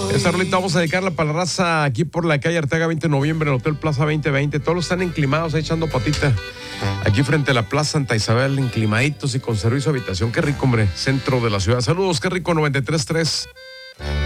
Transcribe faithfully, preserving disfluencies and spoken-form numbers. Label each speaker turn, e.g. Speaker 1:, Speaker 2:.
Speaker 1: Esta rolita vamos a dedicarla para la raza aquí por la calle Arteaga veinte de noviembre, en el Hotel Plaza veinte veinte. Todos están enclimados, ahí echando patita. Aquí frente a la Plaza Santa Isabel, enclimaditos y con servicio de habitación. Qué rico, hombre. Centro de la ciudad. Saludos, qué rico, noventa y tres punto tres.